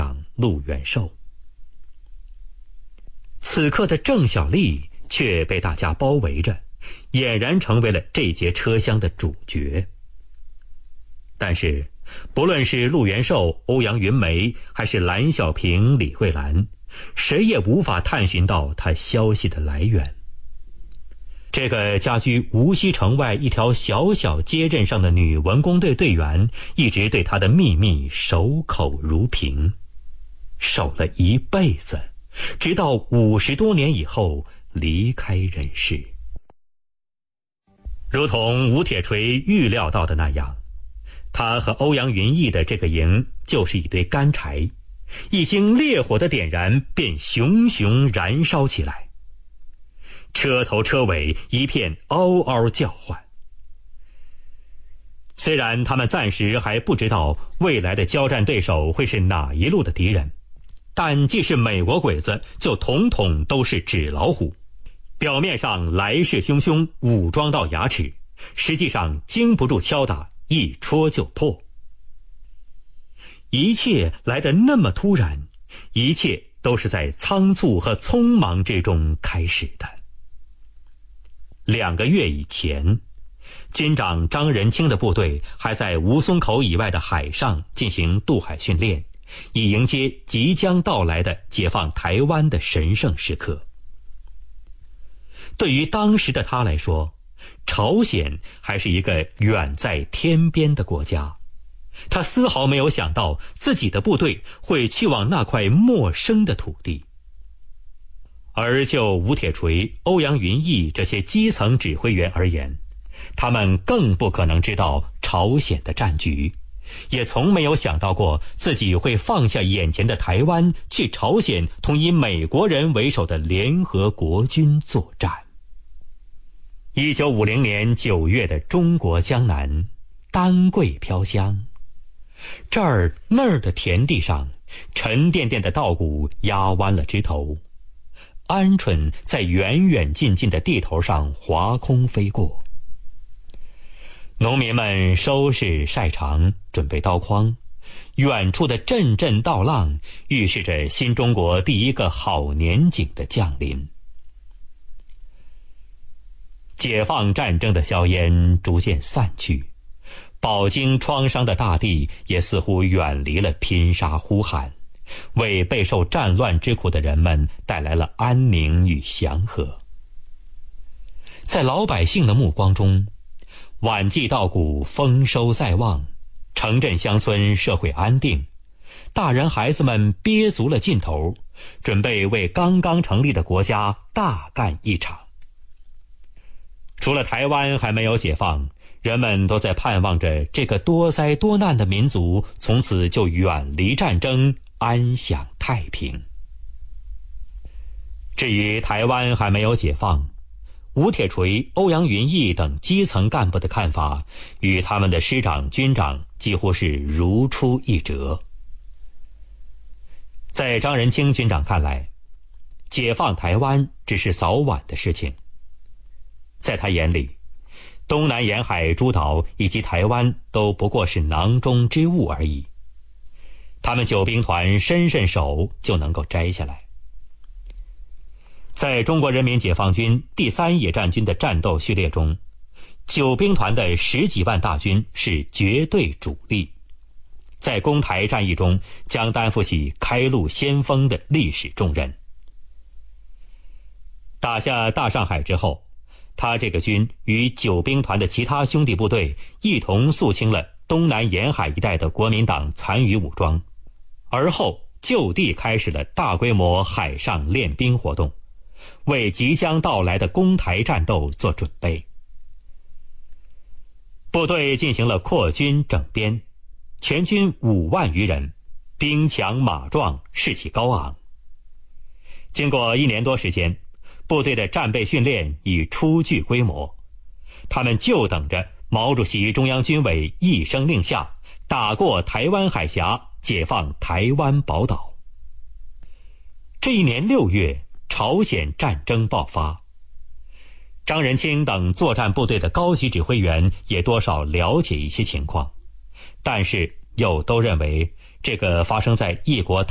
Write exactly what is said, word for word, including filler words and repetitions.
长陆元寿。此刻的郑小丽却被大家包围着，俨然成为了这节车厢的主角。但是不论是陆元寿、欧阳云梅，还是蓝小平、李慧兰，谁也无法探寻到他消息的来源。这个家居无锡城外一条小小街镇上的女文工队队员，一直对他的秘密守口如瓶，守了一辈子，直到五十多年以后离开人世。如同吴铁锤预料到的那样，他和欧阳云逸的这个营就是一堆干柴，一经烈火的点燃，便熊熊燃烧起来，车头车尾一片嗷嗷叫唤。虽然他们暂时还不知道未来的交战对手会是哪一路的敌人，但既是美国鬼子，就统统都是纸老虎，表面上来势汹汹，武装到牙齿，实际上经不住敲打，一戳就破。一切来得那么突然，一切都是在仓促和匆忙之中开始的。两个月以前，军长张仁清的部队还在吴淞口以外的海上进行渡海训练，以迎接即将到来的解放台湾的神圣时刻。对于当时的他来说，朝鲜还是一个远在天边的国家，他丝毫没有想到自己的部队会去往那块陌生的土地。而就吴铁锤、欧阳云逸这些基层指挥员而言，他们更不可能知道朝鲜的战局，也从没有想到过自己会放下眼前的台湾，去朝鲜同以美国人为首的联合国军作战。一九五零年九月的中国江南，丹桂飘香，这儿那儿的田地上，沉甸甸的稻谷压弯了枝头，鹌鹑在远远近近的地头上划空飞过。农民们收拾晒场，准备刀筐，远处的阵阵稻浪预示着新中国第一个好年景的降临。解放战争的硝烟逐渐散去，饱经创伤的大地也似乎远离了拼杀呼喊，为备受战乱之苦的人们带来了安宁与祥和。在老百姓的目光中，晚季稻谷丰收在望，城镇乡村社会安定，大人孩子们憋足了劲头，准备为刚刚成立的国家大干一场。除了台湾还没有解放，人们都在盼望着这个多灾多难的民族从此就远离战争，安享太平。至于台湾还没有解放，吴铁锤、欧阳云逸等基层干部的看法与他们的师长军长几乎是如出一辙。在张仁清军长看来，解放台湾只是早晚的事情。在他眼里，东南沿海诸岛以及台湾都不过是囊中之物而已，他们九兵团伸伸手就能够摘下来。在中国人民解放军第三野战军的战斗序列中，九兵团的十几万大军是绝对主力，在攻台战役中将担负起开路先锋的历史重任。打下大上海之后，他这个军与九兵团的其他兄弟部队一同肃清了东南沿海一带的国民党残余武装，而后就地开始了大规模海上练兵活动，为即将到来的攻台战斗做准备。部队进行了扩军整编，全军五万余人，兵强马壮，士气高昂。经过一年多时间，部队的战备训练已初具规模，他们就等着毛主席中央军委一声令下，打过台湾海峡，解放台湾宝岛。这一年六月，朝鲜战争爆发，张仁清等作战部队的高级指挥员也多少了解一些情况，但是又都认为这个发生在异国